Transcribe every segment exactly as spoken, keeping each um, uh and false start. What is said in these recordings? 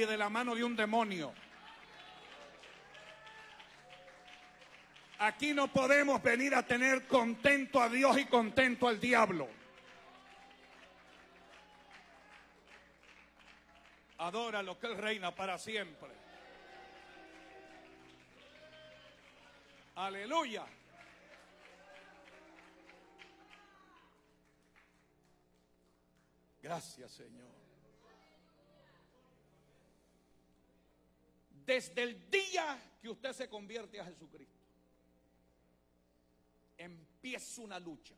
nadie de la mano de un demonio. Aquí no podemos venir a tener contento a Dios y contento al diablo. Adora lo que Él reina para siempre. Aleluya. Gracias, Señor. Desde el día que usted se convierte a Jesucristo, empieza una lucha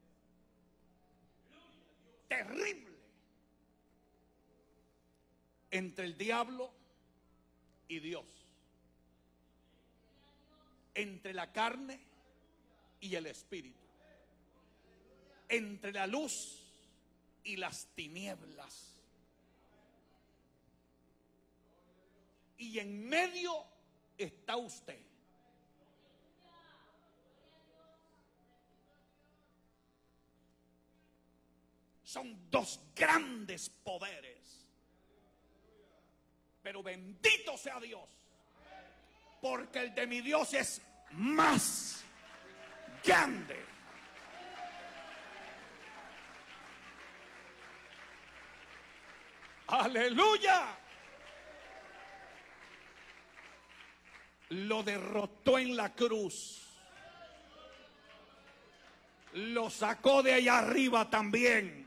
terrible entre el diablo y Dios, entre la carne y el espíritu, entre la luz y las tinieblas. Y en medio está usted. Son dos grandes poderes. Pero bendito sea Dios, porque el de mi Dios es más grande. Aleluya. Lo derrotó en la cruz. Lo sacó de allá arriba también.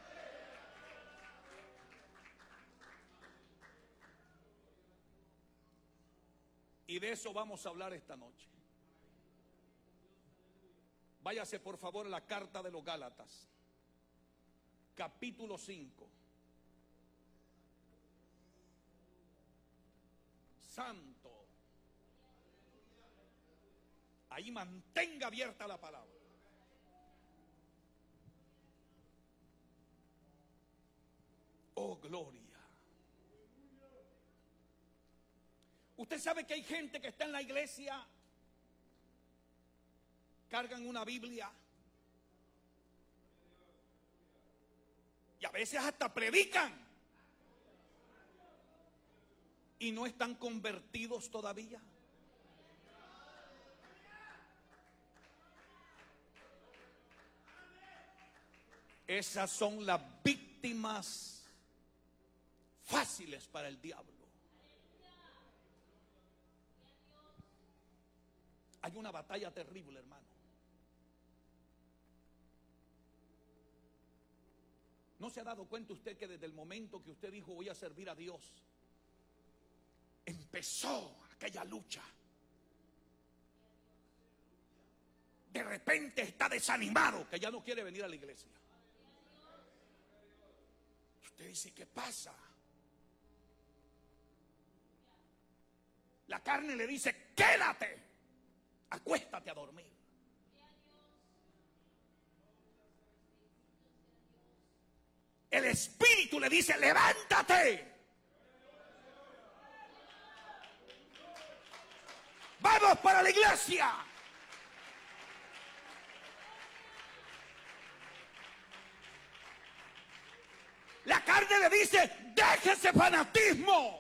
Y de eso vamos a hablar esta noche. Váyase por favor a la carta de los Gálatas, capítulo cinco. Santo. Ahí mantenga abierta la palabra. Oh, gloria. Usted sabe que hay gente que está en la iglesia, cargan una Biblia y a veces hasta predican y no están convertidos todavía. Esas son las víctimas fáciles para el diablo. Hay una batalla terrible, hermano. ¿No se ha dado cuenta usted que desde el momento que usted dijo voy a servir a Dios, empezó aquella lucha? De repente está desanimado, que ya no quiere venir a la iglesia. Usted dice, ¿qué pasa? La carne le dice, quédate, acuéstate a dormir. El espíritu le dice, levántate. Vamos para la iglesia. La carne le dice, deje ese fanatismo.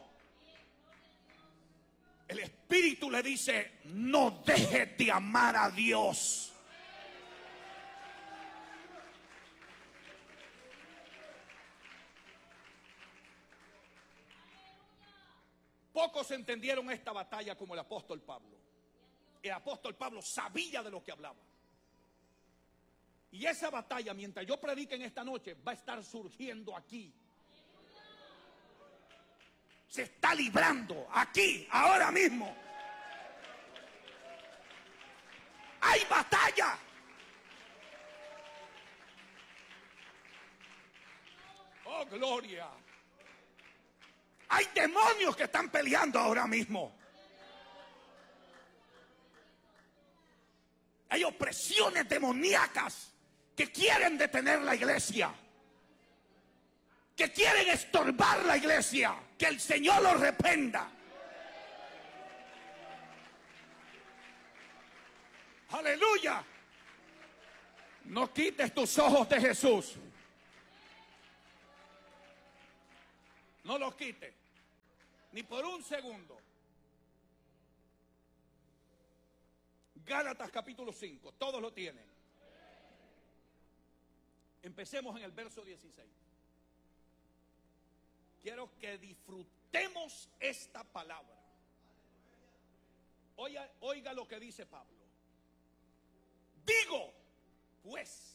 El espíritu le dice, no dejes de amar a Dios. Pocos entendieron esta batalla como el apóstol Pablo. El apóstol Pablo sabía de lo que hablaba. Y esa batalla, mientras yo predique en esta noche, va a estar surgiendo aquí. Se está librando aquí, ahora mismo. Hay batalla. Oh, gloria. Hay demonios que están peleando ahora mismo. Hay opresiones demoníacas que quieren detener la iglesia, que quieren estorbar la iglesia. Que el Señor los reprenda. Aleluya. No quites tus ojos de Jesús. No los quites. Ni por un segundo. Gálatas capítulo cinco, todos lo tienen. Empecemos en el verso dieciséis. Quiero que disfrutemos esta palabra. Oiga, oiga lo que dice Pablo. Digo, pues,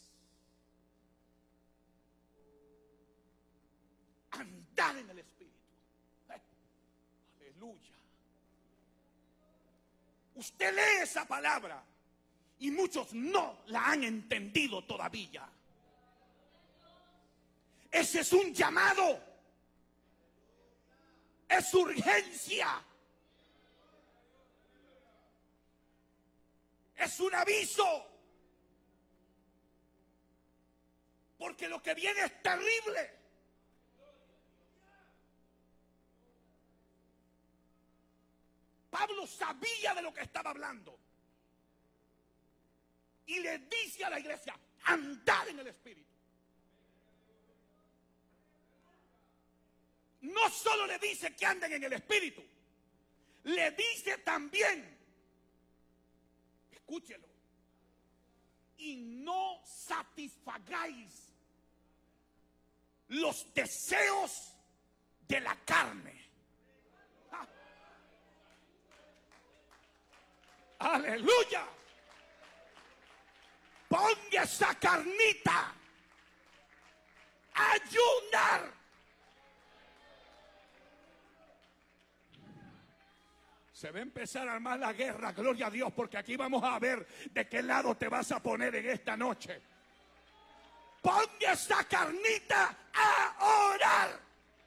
andar en el Espíritu. Eh, aleluya. Usted lee esa palabra y muchos no la han entendido todavía. Ese es un llamado. Es urgencia. Es un aviso. Porque lo que viene es terrible. Pablo sabía de lo que estaba hablando. Y le dice a la iglesia, andar en el Espíritu. No solo le dice que anden en el Espíritu, le dice también, escúchelo, y no satisfagáis los deseos de la carne. Ah. Aleluya. Ponga esa carnita a ayunar. Se va a empezar a armar la guerra, gloria a Dios, porque aquí vamos a ver de qué lado te vas a poner en esta noche. Ponga esa carnita a orar.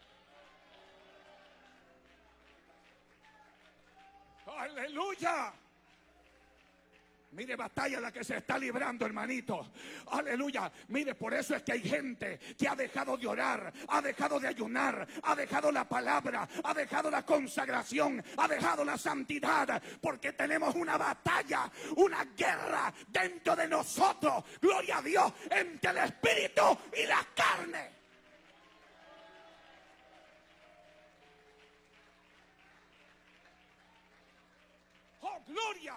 Aleluya. Mire batalla la que se está librando, hermanito. Aleluya. Mire, por eso es que hay gente que ha dejado de orar, ha dejado de ayunar, ha dejado la palabra, ha dejado la consagración, ha dejado la santidad, porque tenemos una batalla, una guerra dentro de nosotros, gloria a Dios, entre el espíritu y la carne. Oh, gloria.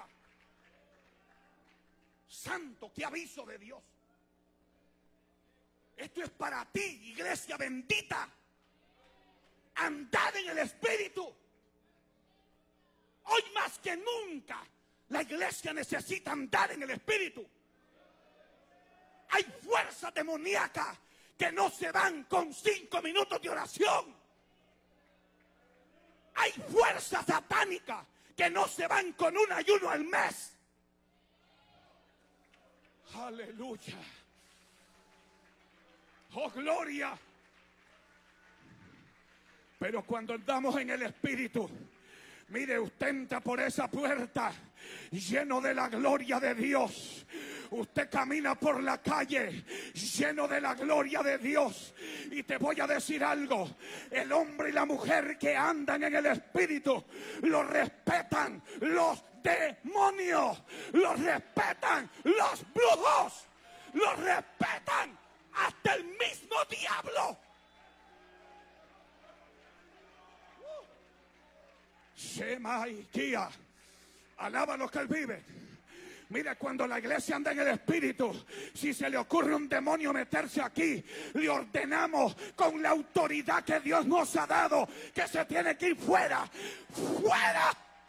Santo, qué aviso de Dios. Esto es para ti, iglesia bendita. Andad en el Espíritu. Hoy más que nunca, la iglesia necesita andar en el Espíritu. Hay fuerzas demoníacas que no se van con cinco minutos de oración. Hay fuerzas satánicas que no se van con un ayuno al mes. Aleluya. Oh, gloria. Pero cuando andamos en el Espíritu, mire, usted entra por esa puerta lleno de la gloria de Dios. Usted camina por la calle lleno de la gloria de Dios. Y te voy a decir algo. El hombre y la mujer que andan en el Espíritu lo respetan los demonios, los respetan los brujos, los respetan hasta el mismo diablo. Shema y Kia, alaba lo que él vive. Mira, cuando la iglesia anda en el Espíritu, si se le ocurre un demonio meterse aquí, le ordenamos con la autoridad que Dios nos ha dado que se tiene que ir fuera, fuera.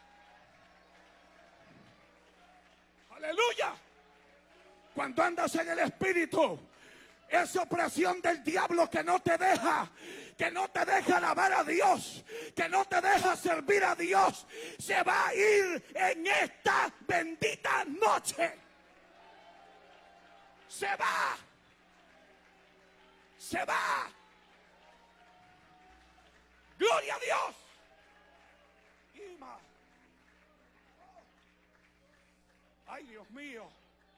Aleluya. Cuando andas en el Espíritu, esa opresión del diablo que no te deja, que no te deja alabar a Dios, que no te deja servir a Dios, se va a ir en esta bendita noche. Se va. Se va. Gloria a Dios. Ay, Dios mío.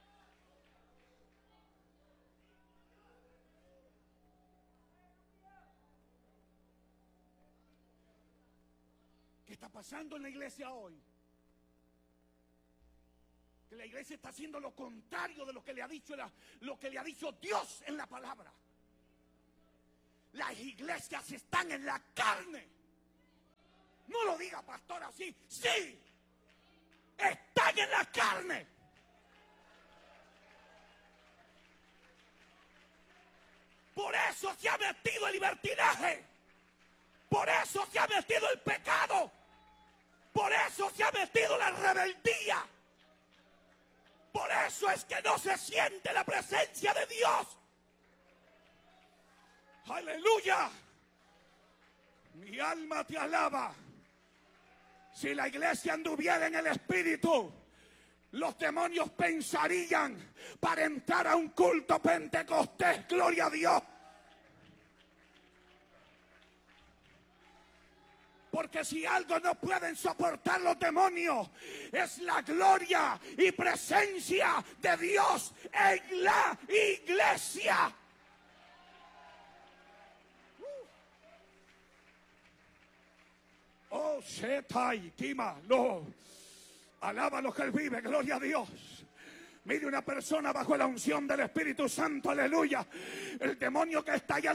¿Qué está pasando en la iglesia hoy? Que la iglesia está haciendo lo contrario de lo que le ha dicho la, lo que le ha dicho Dios en la palabra. Las iglesias están en la carne. diga, pastor, así. Sí, están en la carne. Por eso se ha metido el libertinaje. Por eso se ha metido el pecado. Por eso se ha metido la rebeldía. Por eso es que no se siente la presencia de Dios. Aleluya. Mi alma te alaba. Si la iglesia anduviera en el Espíritu, los demonios pensarían para entrar a un culto pentecostés, gloria a Dios. Porque si algo no pueden soportar los demonios, es la gloria y presencia de Dios en la iglesia. Oh, Shetai, Kima, no. Alaba lo que Él vive, gloria a Dios. Mire una persona bajo la unción del Espíritu Santo, aleluya. El demonio que está allá